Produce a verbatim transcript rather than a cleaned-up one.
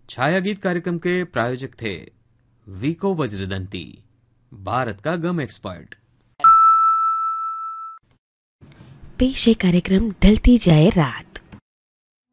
छाया गीत कार्यक्रम के प्रायोजक थे वीको वज्रदंती, भारत का गम एक्सपर्ट। पेश है कार्यक्रम ढलती जाए रात।